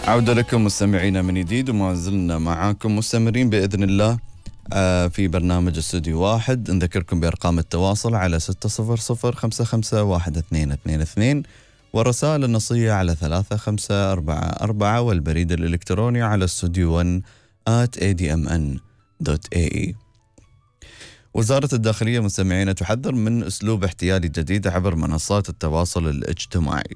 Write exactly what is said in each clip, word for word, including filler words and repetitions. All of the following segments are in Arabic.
عودة لكم مستمعينا من جديد، وما زلنا معاكم مستمرين بإذن الله في برنامج استوديو واحد. نذكركم بأرقام التواصل على ستة صفر صفر خمسة خمسة واحد اثنين اثنين اثنين، والرسائل النصية على ثلاثة خمسة أربعة أربعة، والبريد الإلكتروني على استوديو ون آت إيه دي إم إن دوت إيه إي. وزارة الداخلية مستمعينا تحذر من أسلوب احتيالي جديد عبر منصات التواصل الاجتماعي.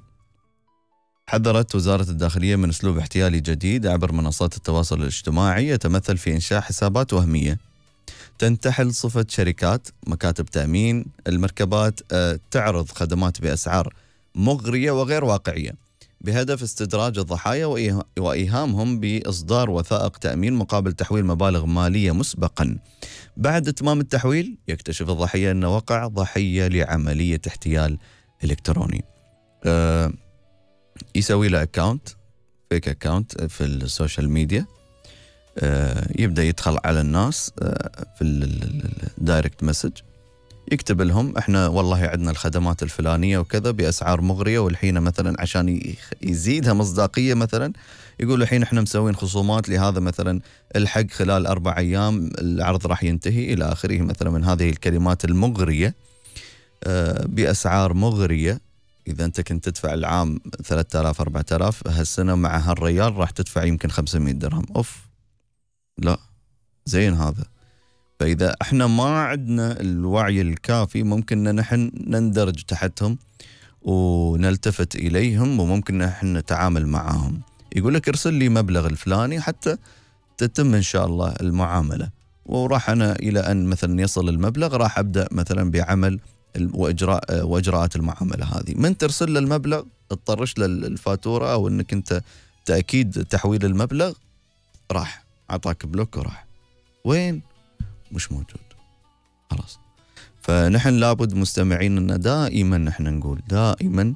حذرت وزارة الداخلية من أسلوب احتيالي جديد عبر منصات التواصل الاجتماعي يتمثل في إنشاء حسابات وهمية تنتحل صفة شركات، مكاتب تأمين المركبات، تعرض خدمات بأسعار مغرية وغير واقعية بهدف استدراج الضحايا وإيهامهم بإصدار وثائق تأمين مقابل تحويل مبالغ مالية مسبقا. بعد إتمام التحويل يكتشف الضحية أنه وقع ضحية لعملية احتيال إلكتروني. أه يسوي له اكاونت فيك اكاونت في السوشيال ميديا، آه يبدا يدخل على الناس آه في الدايركت مسج، يكتب لهم احنا والله عندنا الخدمات الفلانيه وكذا باسعار مغريه، والحين مثلا عشان يزيدها مصداقيه مثلا يقول الحين احنا مسوين خصومات لهذا مثلا الحق خلال اربع ايام العرض راح ينتهي الى اخره مثلا من هذه الكلمات المغريه آه باسعار مغريه. إذا أنت كنت تدفع العام ثلاثة آلاف أربعة آلاف، هالسنة مع هالريال راح تدفع يمكن خمسمائة درهم. أوف، لا زين هذا. فإذا احنا ما عندنا الوعي الكافي ممكن ان نحن نندرج تحتهم ونلتفت إليهم، وممكن نحن نتعامل معهم. يقول لك ارسل لي مبلغ الفلاني حتى تتم إن شاء الله المعاملة، وراح أنا إلى أن مثلا يصل المبلغ راح أبدأ مثلا بعمل واجراء واجراءات المعامله هذه. من ترسل له المبلغ تطرش له الفاتوره او انك انت تاكيد تحويل المبلغ، راح اعطاك بلوك وراح وين؟ مش موجود خلاص. فنحن لابد مستمعين ان دائما نحن نقول دائما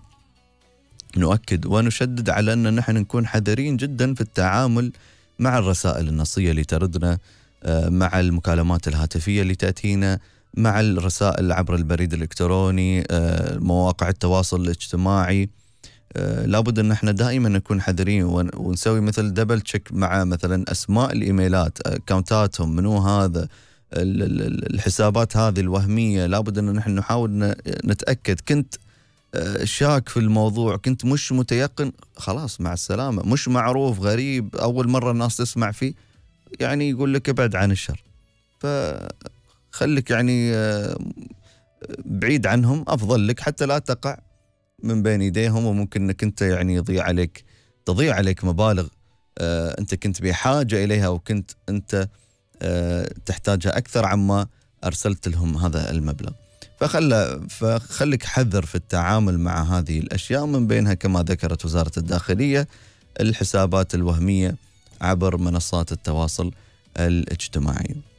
نؤكد ونشدد على ان نحن نكون حذرين جدا في التعامل مع الرسائل النصيه اللي تردنا، مع المكالمات الهاتفيه اللي تاتينا، مع الرسائل عبر البريد الإلكتروني، مواقع التواصل الاجتماعي. لابد أن احنا دائما نكون حذرين ونسوي مثل دبل تشيك مع مثلا أسماء الإيميلات، أكاونتاتهم، منو هذا، الحسابات هذه الوهمية. لابد أن نحن نحاول نتأكد. كنت شاك في الموضوع، كنت مش متيقن، خلاص مع السلامة. مش معروف، غريب، أول مرة الناس تسمع فيه، يعني يقول لك ابعد عن الشر. ف خليك يعني بعيد عنهم أفضل لك حتى لا تقع من بين يديهم، وممكن أنك أنت يعني يضيع عليك تضيع عليك مبالغ أنت كنت بحاجة إليها، وكنت أنت تحتاجها أكثر عما أرسلت لهم هذا المبلغ. فخل فخليك حذر في التعامل مع هذه الأشياء، من بينها كما ذكرت وزارة الداخلية الحسابات الوهمية عبر منصات التواصل الاجتماعي.